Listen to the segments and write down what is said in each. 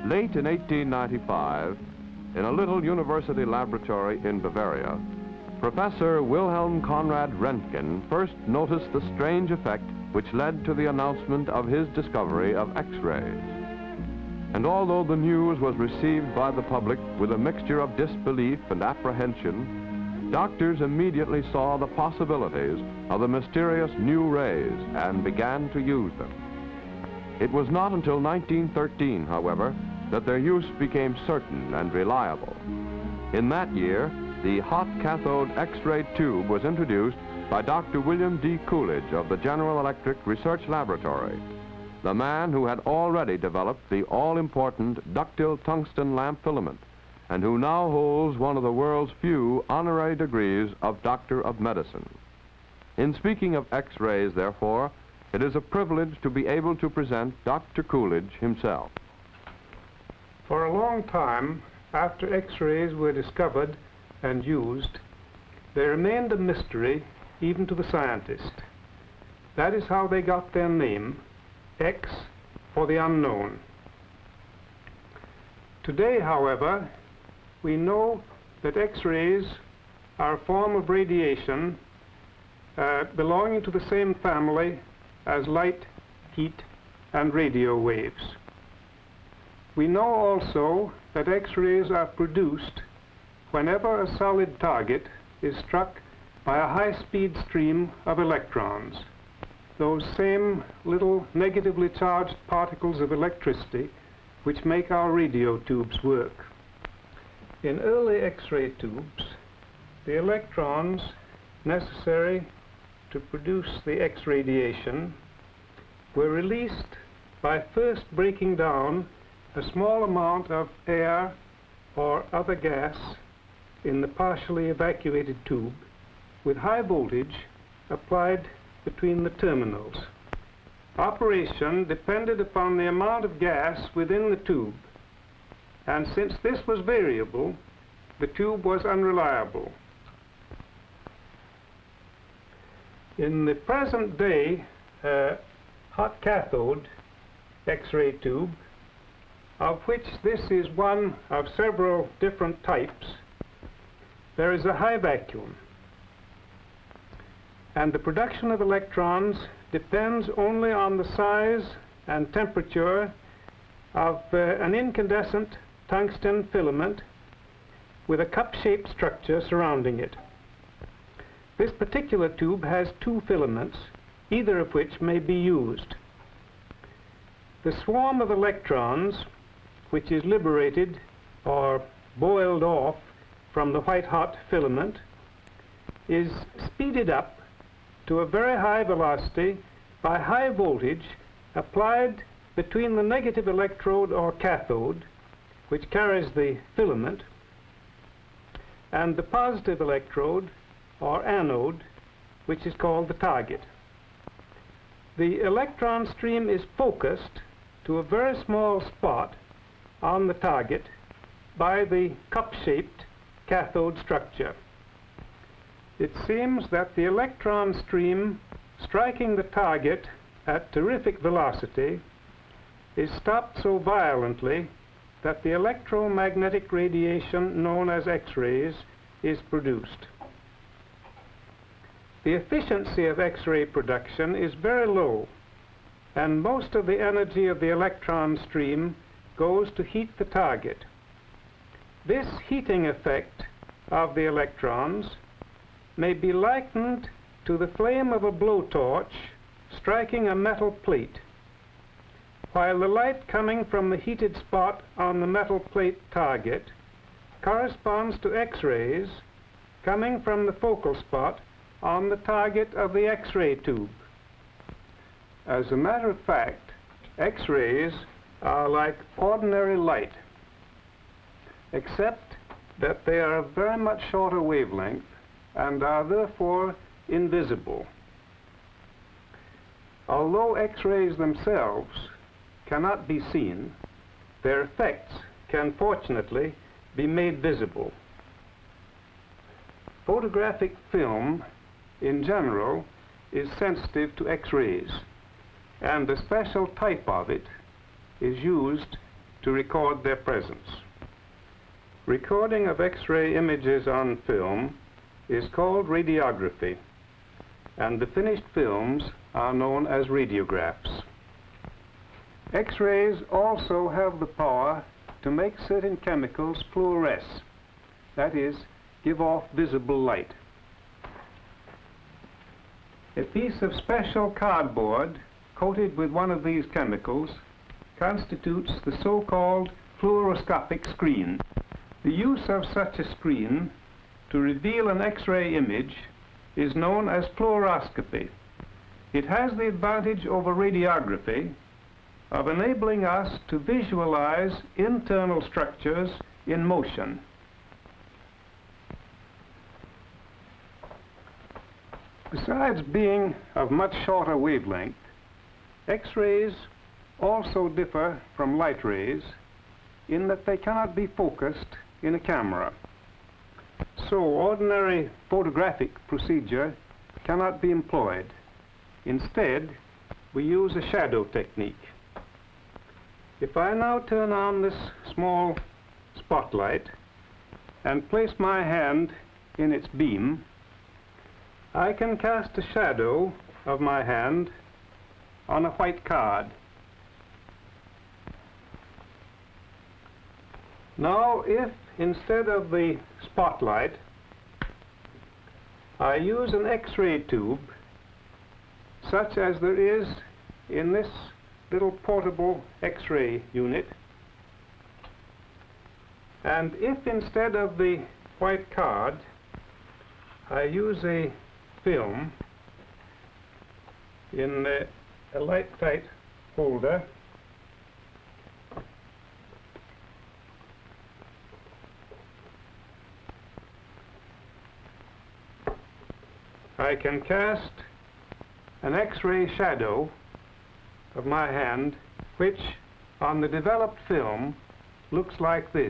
Late in 1895, in a little university laboratory in Bavaria, Professor Wilhelm Conrad Röntgen first noticed the strange effect which led to the announcement of his discovery of X-rays. And although the news was received by the public with a mixture of disbelief and apprehension, doctors immediately saw the possibilities of the mysterious new rays and began to use them. It was not until 1913, however, that their use became certain and reliable. In that year, the hot cathode X-ray tube was introduced by Dr. William D. Coolidge of the General Electric Research Laboratory, the man who had already developed the all-important ductile tungsten lamp filament, and who now holds one of the world's few honorary degrees of Doctor of Medicine. In speaking of X-rays, therefore, it is a privilege to be able to present Dr. Coolidge himself. For a long time, after X-rays were discovered and used, they remained a mystery even to the scientist. That is how they got their name, X for the unknown. Today, however, we know that X-rays are a form of radiation belonging to the same family as light, heat, and radio waves. We know also that X-rays are produced whenever a solid target is struck by a high-speed stream of electrons, those same little negatively charged particles of electricity which make our radio tubes work. In early X-ray tubes, the electrons necessary to produce the X radiation were released by first breaking down a small amount of air or other gas in the partially evacuated tube with high voltage applied between the terminals. Operation depended upon the amount of gas within the tube, and since this was variable, the tube was unreliable. In the present day hot cathode X-ray tube, of which this is one of several different types, there is a high vacuum, and the production of electrons depends only on the size and temperature of an incandescent tungsten filament with a cup-shaped structure surrounding it. This particular tube has two filaments, either of which may be used. The swarm of electrons, which is liberated or boiled off from the white-hot filament, is speeded up to a very high velocity by high voltage applied between the negative electrode or cathode, which carries the filament, and the positive electrode or anode, which is called the target. The electron stream is focused to a very small spot on the target by the cup-shaped cathode structure. It seems that the electron stream striking the target at terrific velocity is stopped so violently that the electromagnetic radiation known as X-rays is produced. The efficiency of X-ray production is very low, and most of the energy of the electron stream goes to heat the target. This heating effect of the electrons may be likened to the flame of a blowtorch striking a metal plate, while the light coming from the heated spot on the metal plate target corresponds to X-rays coming from the focal spot on the target of the X-ray tube. As a matter of fact, X-rays are like ordinary light, except that they are a very much shorter wavelength and are therefore invisible. Although X-rays themselves cannot be seen, their effects can fortunately be made visible. Photographic film in general is sensitive to X-rays, and a special type of it is used to record their presence. Recording of X-ray images on film is called radiography, and the finished films are known as radiographs. X-rays also have the power to make certain chemicals fluoresce, that is, give off visible light. A piece of special cardboard coated with one of these chemicals constitutes the so-called fluoroscopic screen. The use of such a screen to reveal an X-ray image is known as fluoroscopy. It has the advantage over radiography of enabling us to visualize internal structures in motion. Besides being of much shorter wavelength, X-rays also differ from light rays in that they cannot be focused in a camera. So ordinary photographic procedure cannot be employed. Instead, we use a shadow technique. If I now turn on this small spotlight and place my hand in its beam, I can cast a shadow of my hand on a white card. Now, if instead of the spotlight I use an X-ray tube such as there is in this little portable X-ray unit, and if instead of the white card I use a film in a light-tight holder, I can cast an X-ray shadow of my hand, which on the developed film looks like this.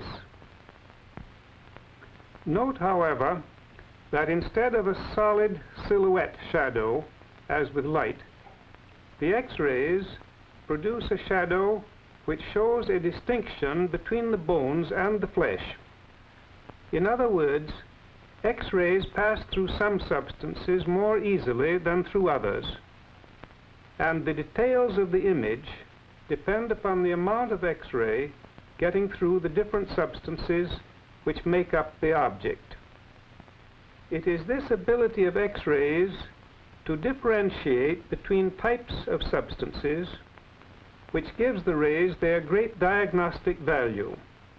Note, however, that instead of a solid silhouette shadow, as with light, the X-rays produce a shadow which shows a distinction between the bones and the flesh. In other words, X-rays pass through some substances more easily than through others, and the details of the image depend upon the amount of X-ray getting through the different substances which make up the object. It is this ability of X-rays to differentiate between types of substances which gives the rays their great diagnostic value.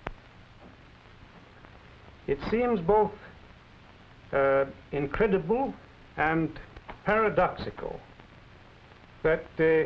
It seems both incredible and paradoxical that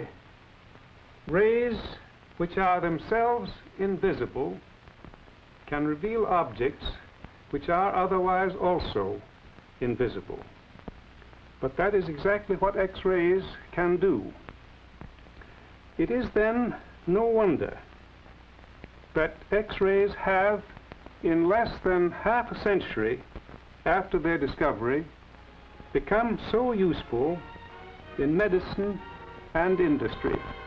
rays which are themselves invisible can reveal objects which are otherwise also invisible. But that is exactly what X-rays can do. It is then no wonder that X-rays have, in less than half a century after their discovery, become so useful in medicine and industry.